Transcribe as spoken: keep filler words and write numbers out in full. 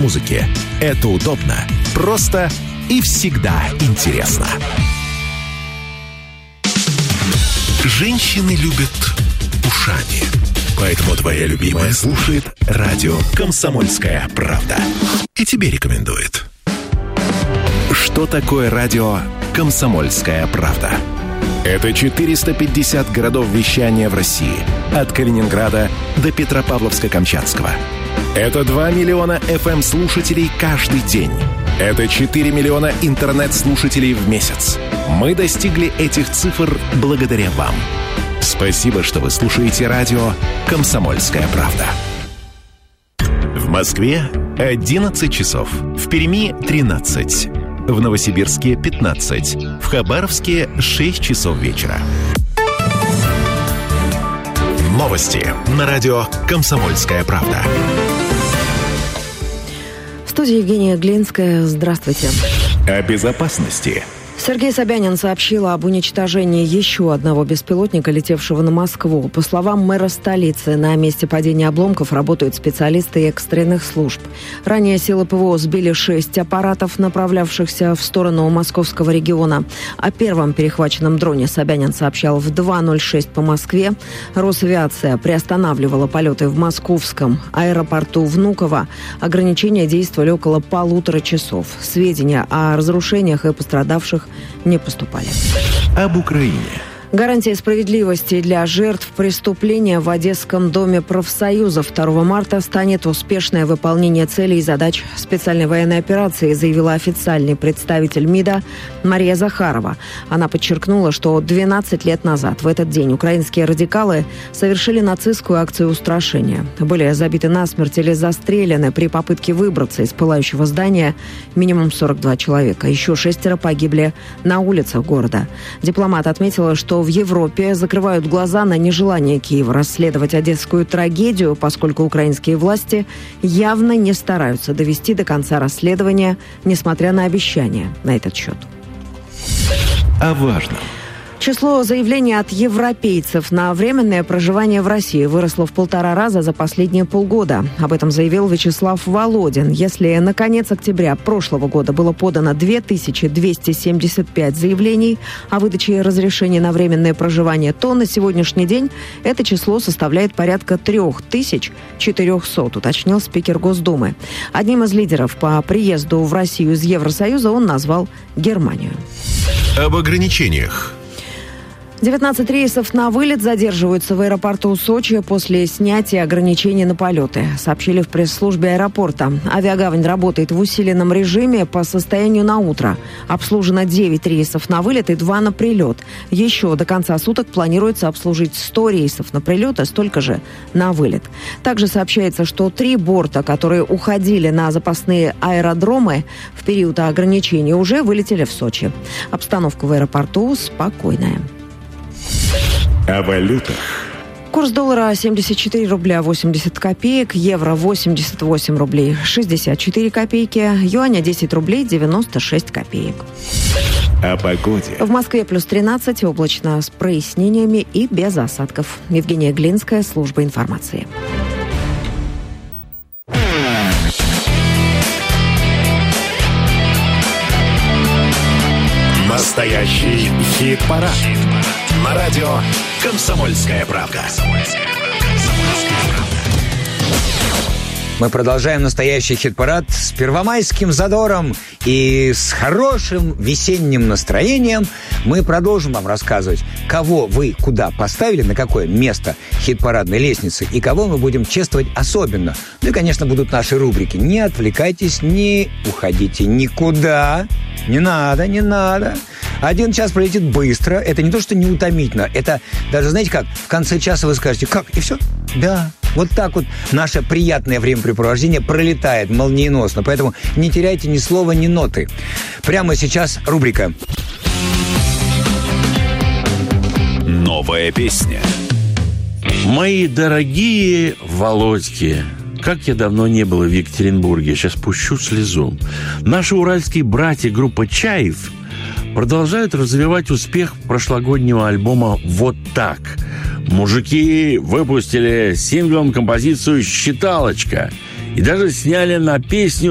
музыки. Это удобно, просто и всегда интересно. Женщины любят ушами. Поэтому твоя любимая слушает радио «Комсомольская правда». И тебе рекомендует. Что такое радио «Комсомольская правда»? Это четыреста пятьдесят городов вещания в России. От Калининграда до Петропавловска-Камчатского. Это два миллиона эф эм-слушателей каждый день. Это четыре миллиона интернет-слушателей в месяц. Мы достигли этих цифр благодаря вам. Спасибо, что вы слушаете радио «Комсомольская правда». В Москве одиннадцать часов. В Перми тринадцать. В Новосибирске пятнадцать. В Хабаровске шесть часов вечера. Новости на радио «Комсомольская правда». В студии Евгения Глинская. Здравствуйте. О безопасности. Сергей Собянин сообщил об уничтожении еще одного беспилотника, летевшего на Москву. По словам мэра столицы, на месте падения обломков работают специалисты экстренных служб. Ранее силы ПВО сбили шесть аппаратов, направлявшихся в сторону московского региона. О первом перехваченном дроне Собянин сообщал в два ноль шесть по Москве. Росавиация приостанавливала полеты в московском аэропорту Внуково. Ограничения действовали около полутора часов. Сведения о разрушениях и пострадавших не поступали. Об Украине. Гарантия справедливости для жертв преступления в Одесском доме профсоюза второго марта станет успешное выполнение целей и задач специальной военной операции, заявила официальный представитель МИДа Мария Захарова. Она подчеркнула, что двенадцать лет назад в этот день украинские радикалы совершили нацистскую акцию устрашения. Были забиты насмерть или застрелены при попытке выбраться из пылающего здания минимум сорок два человека. Еще шестеро погибли на улицах города. Дипломат отметила, что в Европе закрывают глаза на нежелание Киева расследовать одесскую трагедию, поскольку украинские власти явно не стараются довести до конца расследование, несмотря на обещания на этот счет. О важном. Число заявлений от европейцев на временное проживание в России выросло в полтора раза за последние полгода. Об этом заявил Вячеслав Володин. Если на конец октября прошлого года было подано две тысячи двести семьдесят пять заявлений о выдаче разрешения на временное проживание, то на сегодняшний день это число составляет порядка три тысячи четыреста, уточнил спикер Госдумы. Одним из лидеров по приезду в Россию из Евросоюза он назвал Германию. Об ограничениях. девятнадцать рейсов на вылет задерживаются в аэропорту Сочи после снятия ограничений на полеты, сообщили в пресс-службе аэропорта. Авиагавань работает в усиленном режиме по состоянию на утро. Обслужено девять рейсов на вылет и два на прилет. Еще до конца суток планируется обслужить сто рейсов на прилет и столько же на вылет. Также сообщается, что три борта, которые уходили на запасные аэродромы в период ограничений, уже вылетели в Сочи. Обстановка в аэропорту спокойная. О валютах. Курс доллара семьдесят четыре рубля восемьдесят копеек, евро восемьдесят восемь рублей шестьдесят четыре копейки, юаня десять рублей девяносто шесть копеек. О погоде. В Москве плюс тринадцать, облачно с прояснениями и без осадков. Евгения Глинская, служба информации. Настоящий хит-парад. На радио «Комсомольская правда». Мы продолжаем настоящий хит-парад с первомайским задором и с хорошим весенним настроением. Мы продолжим вам рассказывать, кого вы куда поставили, на какое место хит-парадной лестницы, и кого мы будем чествовать особенно. Ну и, конечно, будут наши рубрики. Не отвлекайтесь, не уходите никуда. Не надо, не надо. Один час пролетит быстро. Это не то, что неутомительно. Это даже, знаете как, в конце часа вы скажете: как, и все? Да. Вот так вот наше приятное времяпрепровождение пролетает молниеносно. Поэтому не теряйте ни слова, ни ноты. Прямо сейчас рубрика «Новая песня». Мои дорогие Володьки, как я давно не был в Екатеринбурге, сейчас пущу слезу. Наши уральские братья, группа «Чаев», продолжают развивать успех прошлогоднего альбома «Вот так». Мужики выпустили синглом композицию «Считалочка» и даже сняли на песню